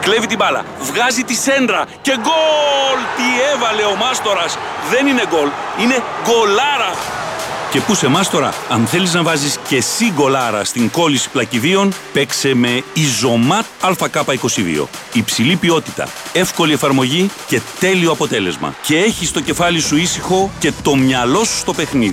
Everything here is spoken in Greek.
Κλέβει την μπάλα, βγάζει τη σέντρα και γκολ! Τι έβαλε ο Μάστορας! Δεν είναι γκολ, είναι γκολάρα! Και πού σε Μάστορα, αν θέλεις να βάζεις και εσύ γκολάρα στην κόλληση πλακιδίων, παίξε με Ιζωμάτ ΑΚ22. Υψηλή ποιότητα, εύκολη εφαρμογή και τέλειο αποτέλεσμα. Και έχεις το κεφάλι σου ήσυχο και το μυαλό σου στο παιχνίδι.